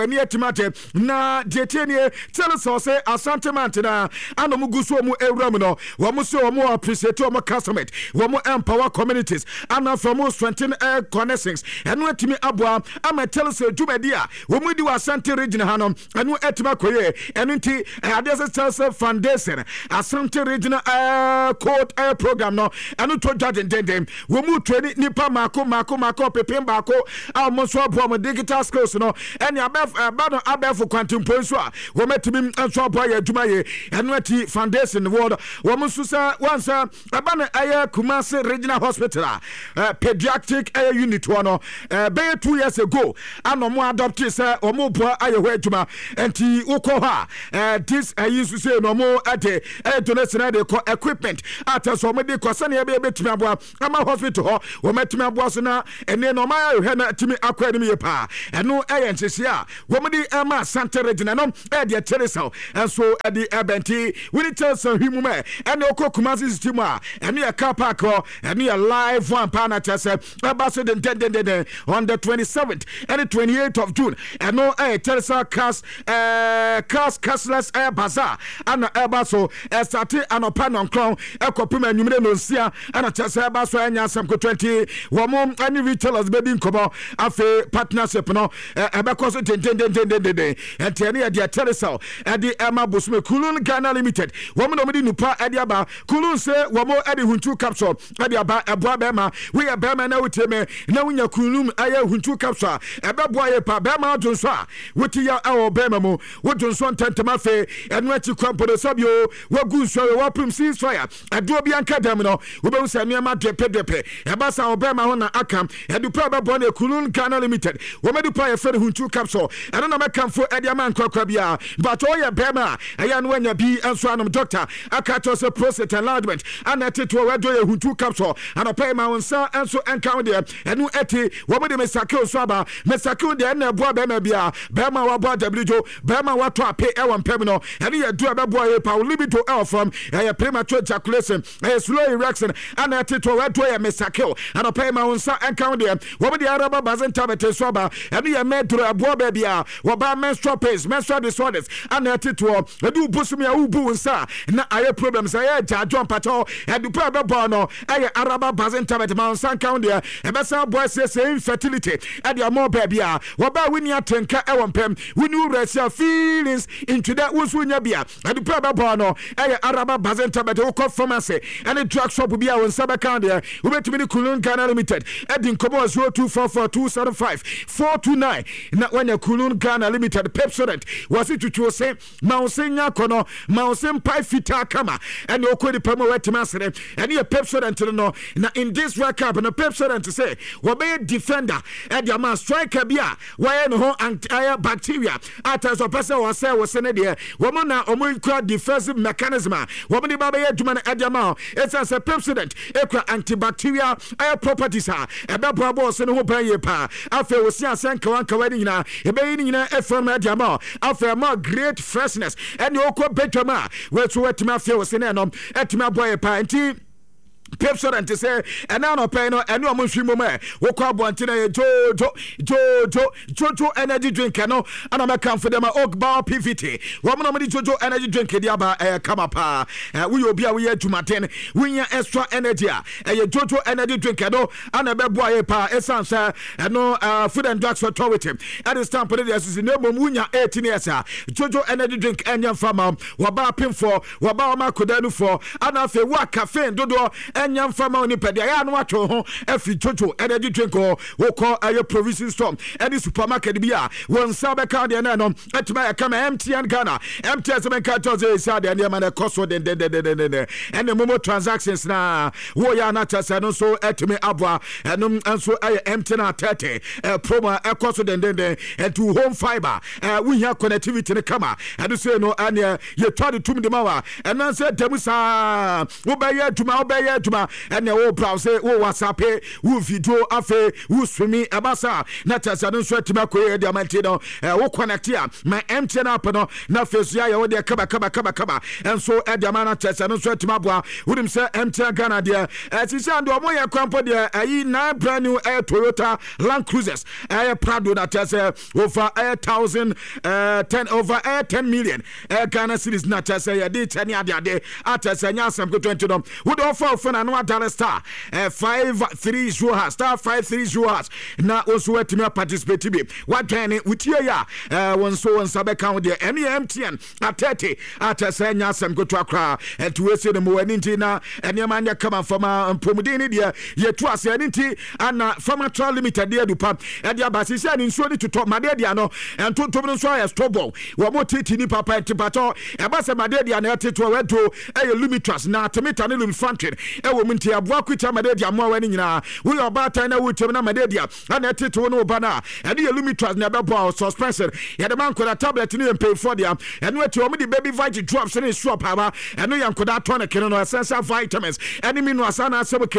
ni etimate na dietenie tell us say Asante Mantina anomu guso mu ewram no wo mu so wo appreciate wo customer wo mu empower communities and from strengthen connections enu etimi aboa ama tell us dwumadi a wo mu di Asante region hanom enu etima koye enu nti Adese tell us foundation Asante regional code program no enu to judge den wo mu training nipa mako pepem bako almo so aboa mo digital skills no eni abefo kwantimpo so a wo metimi so aboa ya adwuma ye enu ati foundation world wo mu so sa wansa abana aya Kumasi regional hospital pediatric unit one be 2 years ago anomo adopt say omo boa aye ho adwuma enti wokọ ha this ayisu say no mo ate donation de equipment ataso mo de kwasane ya be betimi aboa ama hospital ho wo metimi aboa so na ene no ma he na timi akwa ni ye pa eno eye ntese a wo mo de ama Asante region no de Teresa enso de ebenti we need tell some him me ene okọ Kumasi system a ene ya car park ene ya live one pa na tese abaso den on the 27th and the 28th of June eno Teresa cashless bazaar ana abaso start anopa non crown ekopim anwumre no nsia ana tese abaso anya sam ko 20 wo mo any retailers be din kobo afi partnership no ebekoso den ente ne ya dia Teresa edi ema bosume Kulun Ghana Limited wo mo no medi nupa edi aba Kulun se wo mo edi huntu capsule edi aba eboa bema we ya bema na wuteme na wunya Kulun aya huntu capsule ebeboa ye pa bema donso a wuti ya awo bema mo wodonso ntantama fe enu achi kwampo sabio wagu so waprim ceasefire aduo bi anka dam no wo be usa niam depe eba sa obema ho na akam edupa bebo na Kulun Ghana Limited wo medupa ye fe huntu capsule eno na mekamfo edi ama nkrakra bia but o ye bema aya no wanya bi enso anom doctor akato se prostate enlargement anateto wedo ye huntu capsule anopa ma wonsa enso enka de enu eti wo me de mesake so aba mesake de na eboa bema bia bema wa boa wjo bema wa to ape e won pem no enu ye do abeboa ye pa libido el from ye premature ejaculation slow erection anateto wedo ye mesake anopa ma wonsa enka de wo me de araba bazen tabete so aba enu ye medro eboa ba bia wo ba menstrual pains menstrual disorders anateto edu busumi a ubu wonsa na aye problems aye jajon pato edu pa bebo no aye araba bazen tabete ma wonsa enka de ebesa boy say infertility e dia more baby a wo ba wini atenka e won pem wini urasia feelings into that wonso nya bia edu pa bebo no aye araba bazen tabete wo pharmacy and drug shop bia wonsa be kan de wo betimi ni Kulun Ghana Limited edin kobo 0244275429 na wanya Kulun Ghana Limited Pepsodent wasi tutuo se mausenya kono mausem pai fita kama ene okodi pamo wetima sere ene ye Pepsodent no na in this World Cup na Pepsodent say wo be defender e dia man striker bia why no ho anti bacteria ata so person wo say wo se ne de wo mo na omo kwa defensive mechanism wo mo di baba ye duma na e dia man it's as a Pepsodent e kwa antibacterial properties e be bobo se ne ho ban ye pa afa wo si asenka wanka wani nyina e be ni nyina e from e dia man afa ma great freshness ene okọ betwama we so wetima afa wo se ne no etima boy pa nti Pepsodent say and now no pay no and no monhwi mom e wo kwa bontina ye jojo energy drink no and am come for them Ogba PVT wo mo no di jojo energy drink di aba kama pa we obi a we adwumaten we nya extra energy a ye jojo energy drink no and e bebo aye pa esanse no Food and Drugs Authority at this time put this is no mom we nya 18 years a jojo energy drink enya fama wo ba pim for wo ba ma kodanu for and afa wa cafe dodo enyam fama oni pedia ya no atwo ho afi jojo energy drink wo call ayo provision store any supermarket bia won sabe ka de na no etima ya kama MTN Ghana MTN seven ka toze sa de na man cost den and momo transactions na wo ya na tasa no so etimi abwa enum enso MTN 30 promo cost den and to home fiber we have connectivity ne kama and say no anya ye try to tum de mawa and say demusa wo ba ya adwuma ɛne wo browse wo WhatsApp wo video afe wo streaming abasa na tasa no nso atima koye de amanti no wo connect ya my MTN app no na face ya wo de kaba enso e de amana tasa no nso atima boa wodim se MTN Ghana de sisa ndo mo ye kwampo de ayi na brand new Toyota Land Cruisers Prado na tasa over 10 million Ghana cedis na tasa ya de tani ade atasa nya asem ko 20 no wo do offer na no dollar star 530 star 530 na also atimi participate bi wadwane wutie ya wonso wonsa be count de MTN at 30 atasa nya asem ko to akra etuwese no mo wani nti na enema anya kama fama mpomudin de yetu ase ani nti ana Farmatra Limited de adupa e de abasisi ani nsuo ni toto made de ano entontom no so ya stobol wo mo titi ni papa entipato e ba se made de ano teto wedo e Lumitras na atemita ne Lumifantrin e wo munti aboa kwita made de amo wani nyina wo yo ba tan na wutem na made de ana teto no ba na e de Lumitras na be bo suspension ye de man koda tablet ni pay for dia e no ati o mo de baby vitamin drops ni swap aba e no yankoda tonic no essential vitamins eni minerals ana asem